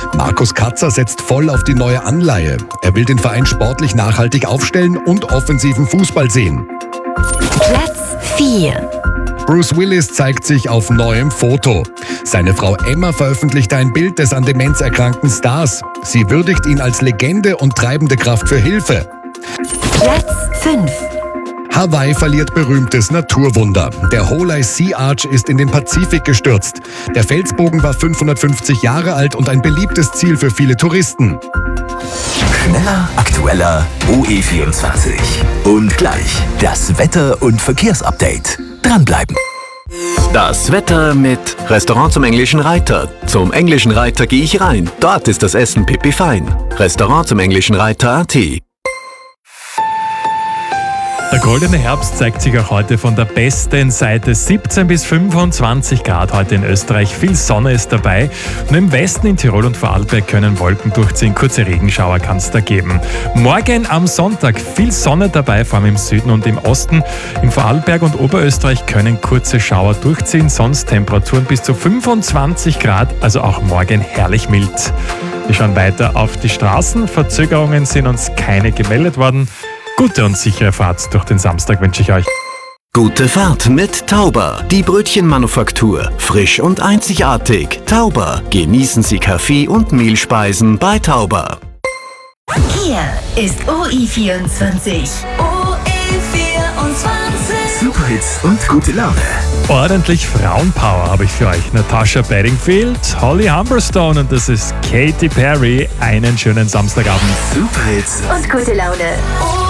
Markus Katzer setzt voll auf die neue Anleihe. Er will den Verein sportlich nachhaltig aufstellen und offensiven Fußball sehen. Platz 4. Bruce Willis zeigt sich auf neuem Foto. Seine Frau Emma veröffentlichte ein Bild des an Demenz erkrankten Stars. Sie würdigt ihn als Legende und treibende Kraft für Hilfe. Platz 5. Hawaii verliert berühmtes Naturwunder. Der Holei Sea Arch ist in den Pazifik gestürzt. Der Felsbogen war 550 Jahre alt und ein beliebtes Ziel für viele Touristen. Schneller, aktueller, OE24. Und gleich das Wetter- und Verkehrsupdate. Dranbleiben. Das Wetter mit Restaurant zum Englischen Reiter. Zum Englischen Reiter gehe ich rein. Dort ist das Essen pipi fein. Restaurant zum Englischen Reiter.at. Der goldene Herbst zeigt sich auch heute von der besten Seite. 17 bis 25 Grad heute in Österreich. Viel Sonne ist dabei. Nur im Westen in Tirol und Vorarlberg können Wolken durchziehen. Kurze Regenschauer kann es da geben. Morgen am Sonntag viel Sonne dabei, vor allem im Süden und im Osten. In Vorarlberg und Oberösterreich können kurze Schauer durchziehen. Sonst Temperaturen bis zu 25 Grad, also auch morgen herrlich mild. Wir schauen weiter auf die Straßen. Verzögerungen sind uns keine gemeldet worden. Gute und sichere Fahrt durch den Samstag wünsche ich euch. Gute Fahrt mit Tauber, die Brötchenmanufaktur. Frisch und einzigartig. Tauber. Genießen Sie Kaffee und Mehlspeisen bei Tauber. Hier ist OE24. Superhits und gute Laune. Ordentlich Frauenpower habe ich für euch. Natasha Bedingfield, Holly Humberstone und das ist Katy Perry. Einen schönen Samstagabend. Superhits Und gute Laune.